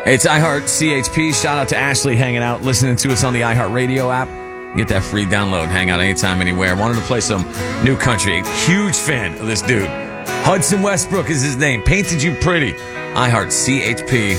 It's iHeart CHP. Shout out to Ashley hanging out, listening to us on the iHeart Radio app. Get that free download. Hang out anytime, anywhere. Wanted to play some new country. Huge fan of this dude. Hudson Westbrook is his name. Painted You Pretty. iHeart CHP.